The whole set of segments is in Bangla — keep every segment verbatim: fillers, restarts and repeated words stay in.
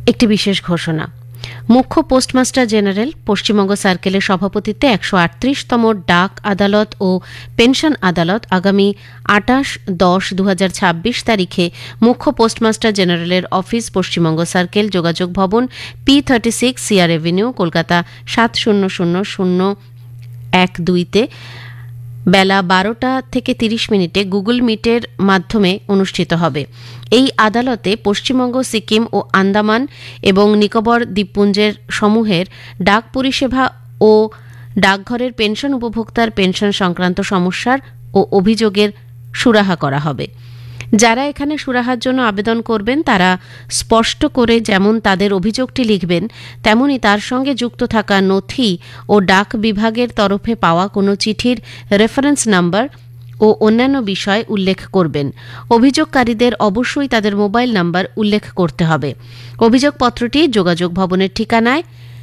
একটি বিশেষ ঘোষণা। মুখ্য পোস্টমাস্টার জেনারেল পশ্চিমবঙ্গ সার্কেলের সভাপতিত্বে একশো আটত্রিশতম ডাক আদালত ও পেনশন আদালত আগামী আটাশ দশ দু হাজার ছাব্বিশ তারিখে মুখ্য পোস্টমাস্টার জেনারেলের অফিস, পশ্চিমবঙ্গ সার্কেল, যোগাযোগ ভবন, P thirty six CR Avenue, Kolkata সাত শূন্য শূন্য শূন্য এক দুইতে বেলা বারোটা থেকে তিরিশ মিনিটে গুগল মিটের মাধ্যমে অনুষ্ঠিত হবে। এই আদালতে পশ্চিমবঙ্গ, সিকিম ও আন্দামান এবং নিকোবর দ্বীপপুঞ্জের সমূহের ডাক পরিষেবা ও ডাকঘরের পেনশন উপভোক্তার পেনশন সংক্রান্ত সমস্যার ও অভিযোগের সুরাহা করা হবে। যারা এখানে সুরাহার জন্য আবেদন করবেন তারা স্পষ্ট করে যেমন তাদের অভিযোগটি লিখবেন, তেমনি তার সঙ্গে যুক্ত থাকা নথি ও ডাক বিভাগের তরফে পাওয়া কোনো চিঠির রেফারেন্স নাম্বার ও অন্যান্য বিষয় উল্লেখ করবেন। অভিযোগকারীদের অবশ্যই তাদের মোবাইল নাম্বার উল্লেখ করতে হবে। অভিযোগপত্রটি যোগাযোগ ভবনের ঠিকানায়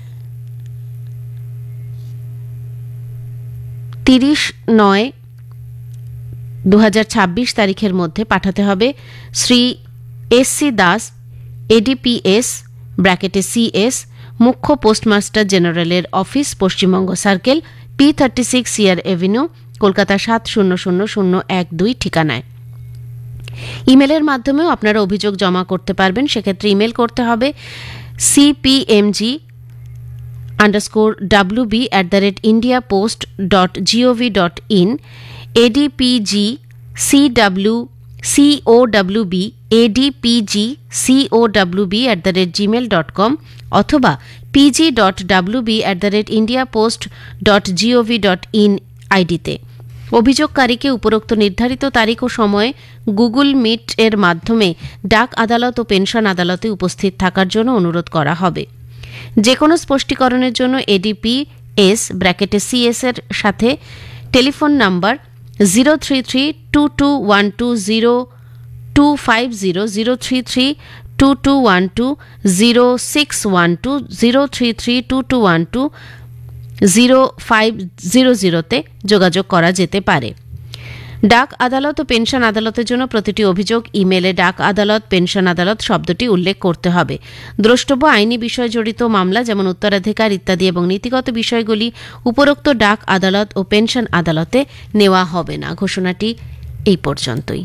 তিরিশ নয় দু হাজার ছাব্বিশ তারিখের মধ্যে পাঠাতে হবে। শ্রী এস সি দাস, এডিপিএস ব্র্যাকেটে সিএস, মুখ্য পোস্টমাস্টার জেনারেলের office, Paschimbanga circle, P thirty six CR Avenue, Kolkata সাত শূন্য শূন্য শূন্য এক দুই ঠিকানায়। ইমেলের মাধ্যমেও আপনারা অভিযোগ জমা করতে পারবেন। সেক্ষেত্রে ইমেল করতে হবে সিপিএমজি underscore WB at the rate India post dot gov dot in, এডিপিজি CW সিওডব্লিউবি এডিপিজি সিওডব্লিউবি at the rate Gmail dot com অথবা PG dot WB at the rate India post dot gov dot in আইডিতে। অভিযোগকারীকে উপরোক্ত নির্ধারিত তারিখ ও সময়ে গুগল মিট এর মাধ্যমে ডাক আদালত ও পেনশন আদালতে উপস্থিত থাকার জন্য অনুরোধ করা হবে। যে কোনো স্পষ্টীকরণের জন্য এডিপিএস ব্র্যাকেটে সিএস এর সাথে telephone number zero three three two two one two zero two five zero, zero three three two two one two zero six one two, zero three three two two one two zero five zero জিরোতে যোগাযোগ করা যেতে পারে। ডাক আদালত ও পেনশন আদালতের জন্য প্রতিটি অভিযোগ ইমেলে ডাক আদালত, পেনশন আদালত শব্দটি উল্লেখ করতে হবে। দ্রষ্টব্য আইনি বিষয় জড়িত মামলা যেমন উত্তরাধিকার ইত্যাদি এবং নীতিগত বিষয়গুলি উপরোক্ত ডাক আদালত ও পেনশন আদালতে নেওয়া হবে না। ঘোষণাটি এই পর্যন্তই।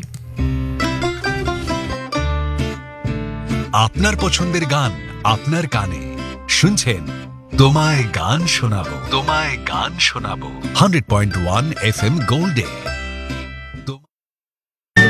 আপনার পছন্দের গান আপনার কানে শুনছেন তোমায় গান শোনাবো, তোমায় গান শোনাবো hundred point one F M গোল্ডে।